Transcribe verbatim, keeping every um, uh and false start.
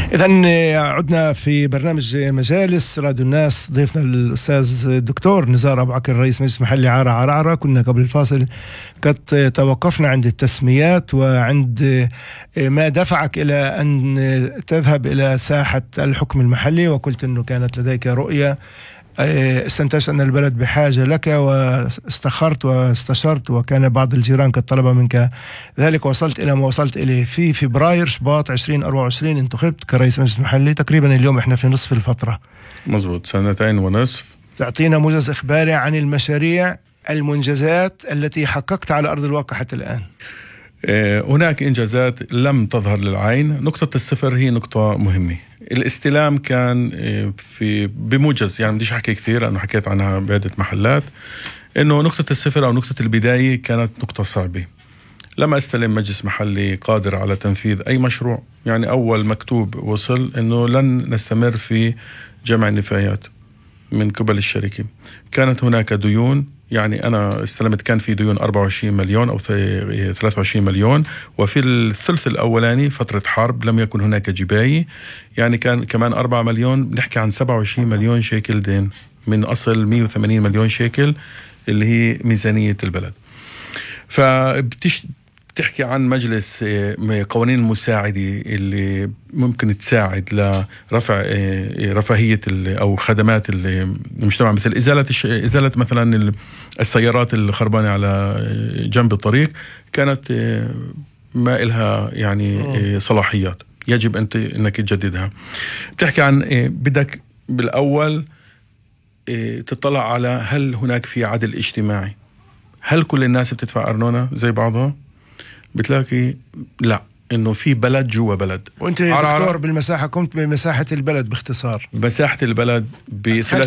إذن عدنا في برنامج مجالس راديو الناس. ضيفنا الأستاذ الدكتور نزار أبو عكر رئيس مجلس محلي عارة عرعرة. كنا قبل الفاصل قد توقفنا عند التسميات وعند ما دفعك إلى أن تذهب إلى ساحة الحكم المحلي، وقلت أنه كانت لديك رؤية، استنتجت أن البلد بحاجة لك واستخرت واستشرت، وكان بعض الجيران قد طلب منك ذلك، وصلت إلى ما وصلت إليه. في فبراير شباط عشرين أربعة وعشرين انتخبت كرئيس مجلس محلي. تقريبا اليوم إحنا في نصف الفترة. مزبوط، سنتين ونصف. تعطينا موجز إخباري عن المشاريع، المنجزات التي حققت على أرض الواقع حتى الآن. هناك إنجازات لم تظهر للعين. نقطة الصفر هي نقطة مهمة. الاستلام كان في بموجز، يعني بديش أحكي كثير لأنه حكيت عنها بعدة محلات، إنه نقطة الصفر أو نقطة البداية كانت نقطة صعبة. لما استلم مجلس محلي قادر على تنفيذ أي مشروع، يعني أول مكتوب وصل إنه لن نستمر في جمع النفايات من قبل الشركة. كانت هناك ديون، يعني أنا استلمت كان في ديون أربعة وعشرين مليون أو ثلاثة وعشرين مليون، وفي الثلث الأولاني فترة حرب لم يكن هناك جباية، يعني كان كمان أربعة مليون، نحكي عن سبعة وعشرين مليون شيكل دين من أصل مئة وثمانين مليون شيكل اللي هي ميزانية البلد. فبتش تحكي عن مجلس قوانين المساعدة اللي ممكن تساعد لرفع رفاهية أو خدمات المجتمع، مثل إزالة إزالة مثلا السيارات الخربانة على جنب الطريق، كانت ما إلها يعني صلاحيات، يجب أنت أنك تجددها. بتحكي عن بدك بالأول تطلع على هل هناك في عدل اجتماعي، هل كل الناس بتدفع أرنونة زي بعضها؟ بتلاقي لا، انه في بلد جوا بلد. وانت دكتور بالمساحة، قمت بمساحة البلد باختصار. مساحة البلد بثلاث